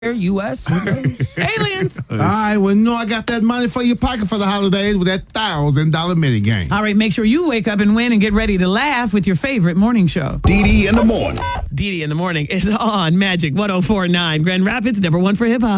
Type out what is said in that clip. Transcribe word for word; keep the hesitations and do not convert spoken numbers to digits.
U S aliens. All right, well, no, I got that money for your pocket for the holidays with that thousand dollar mini game. All right, make sure you wake up and win and get ready to laugh with your favorite morning show. Dee Dee in the morning. Dee Dee in the morning is on Magic one oh four point nine, Grand Rapids, number one for hip hop.